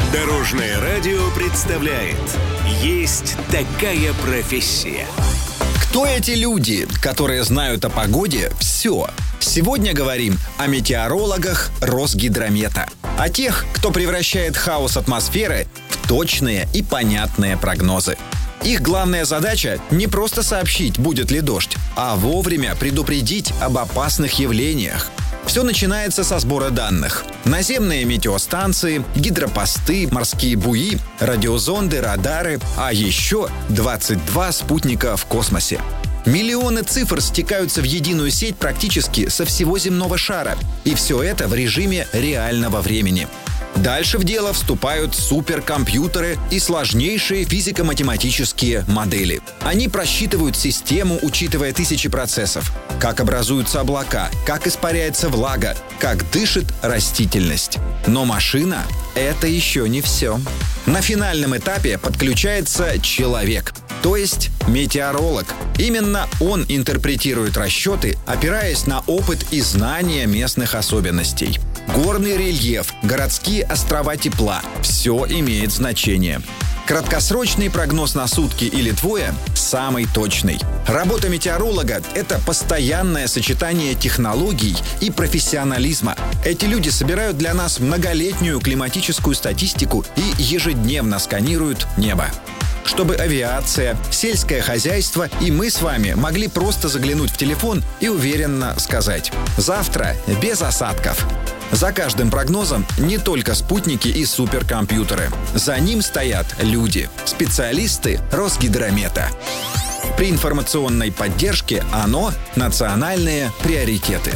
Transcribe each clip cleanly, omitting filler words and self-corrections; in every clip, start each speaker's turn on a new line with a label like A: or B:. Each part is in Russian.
A: Дорожное радио представляет «Есть такая профессия».
B: Кто эти люди, которые знают о погоде все? Сегодня говорим о метеорологах Росгидромета. О тех, кто превращает хаос атмосферы в точные и понятные прогнозы. Их главная задача — не просто сообщить, будет ли дождь, а вовремя предупредить об опасных явлениях. Все начинается со сбора данных. Наземные метеостанции, гидропосты, морские буи, радиозонды, радары, а еще 22 спутника в космосе. Миллионы цифр стекаются в единую сеть практически со всего земного шара. И все это в режиме реального времени. Дальше в дело вступают суперкомпьютеры и сложнейшие физико-математические модели. Они просчитывают систему, учитывая тысячи процессов. Как образуются облака, как испаряется влага, как дышит растительность. Но машина — это еще не все. На финальном этапе подключается человек, то есть метеоролог. Именно он интерпретирует расчеты, опираясь на опыт и знания местных особенностей. Горный рельеф, городские острова тепла – все имеет значение. Краткосрочный прогноз на сутки или двое – самый точный. Работа метеоролога – это постоянное сочетание технологий и профессионализма. Эти люди собирают для нас многолетнюю климатическую статистику и ежедневно сканируют небо. Чтобы авиация, сельское хозяйство и мы с вами могли просто заглянуть в телефон и уверенно сказать: завтра без осадков. За каждым прогнозом не только спутники и суперкомпьютеры. За ним стоят люди, специалисты Росгидромета. При информационной поддержке ОНО «Национальные приоритеты».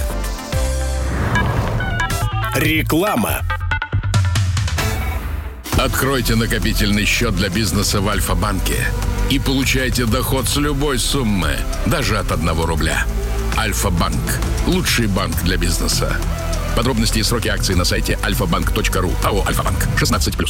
A: Реклама.
C: Откройте накопительный счет для бизнеса в Альфа-банке и получайте доход с любой суммы, даже от 1 рубля. Альфа-банк – лучший банк для бизнеса. Подробности и сроки акций на сайте alfabank.ru. АО «Альфа-банк». 16+.